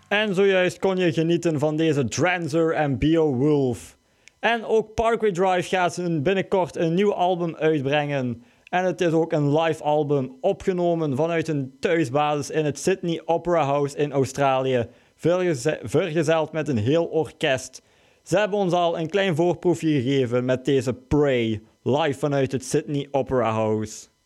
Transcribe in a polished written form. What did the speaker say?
En zojuist kon je genieten van deze Drancer en Beowulf. En ook Parkway Drive gaat binnenkort een nieuw album uitbrengen. En het is ook een live album opgenomen vanuit een thuisbasis in het Sydney Opera House in Australië. Vergezeld met een heel orkest. Ze hebben ons al een klein voorproefje gegeven met deze Prey, live vanuit het Sydney Opera House.